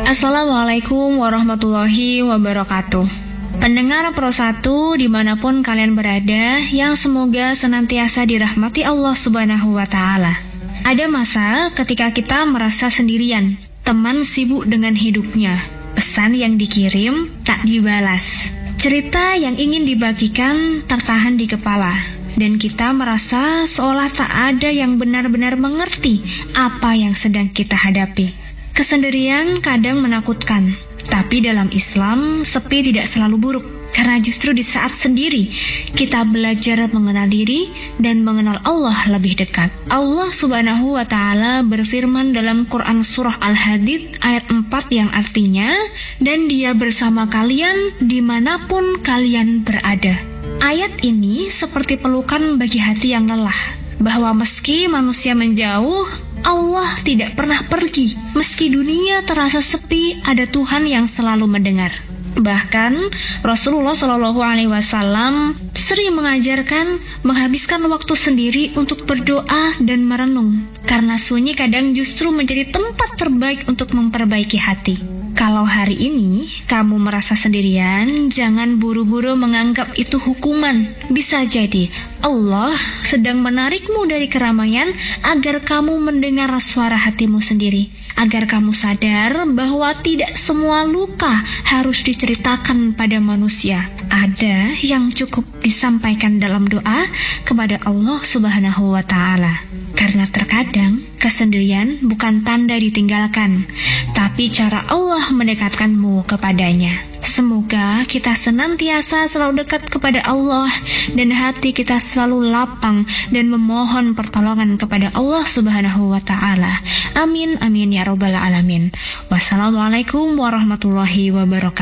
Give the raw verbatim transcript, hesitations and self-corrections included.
Assalamualaikum warahmatullahi wabarakatuh. Pendengar Pro satu dimanapun kalian berada, yang semoga senantiasa dirahmati Allah Subhanahu wa Ta'ala. Ada masa ketika kita merasa sendirian, teman sibuk dengan hidupnya, pesan yang dikirim tak dibalas, cerita yang ingin dibagikan tertahan di kepala, dan kita merasa seolah tak ada yang benar-benar mengerti apa yang sedang kita hadapi. Kesendirian kadang menakutkan, tapi dalam Islam, sepi tidak selalu buruk. Karena justru di saat sendiri, kita belajar mengenal diri dan mengenal Allah lebih dekat. Allah Subhanahu wa Ta'ala berfirman dalam Quran Surah Al-Hadid ayat empat yang artinya, dan Dia bersama kalian dimanapun kalian berada. Ayat ini seperti pelukan bagi hati yang lelah, bahwa meski manusia menjauh, Allah tidak pernah pergi. Meski dunia terasa sepi, ada Tuhan yang selalu mendengar. Bahkan Rasulullah Shallallahu Alaihi Wasallam sering mengajarkan menghabiskan waktu sendiri untuk berdoa dan merenung, karena sunyi kadang justru menjadi tempat terbaik untuk memperbaiki hati. Kalau hari ini kamu merasa sendirian, jangan buru-buru menganggap itu hukuman. Bisa jadi Allah sedang menarikmu dari keramaian agar kamu mendengar suara hatimu sendiri, agar kamu sadar bahwa tidak semua luka harus diceritakan pada manusia. Ada yang cukup disampaikan dalam doa kepada Allah Subhanahu wa Ta'ala. Karena terkadang kesendirian bukan tanda ditinggalkan, tapi cara Allah mendekatkanmu kepadanya. Semoga kita senantiasa selalu dekat kepada Allah dan hati kita selalu lapang dan memohon pertolongan kepada Allah Subhanahu wa Ta'ala. Amin amin ya rabbal alamin. Wassalamualaikum warahmatullahi wabarakatuh.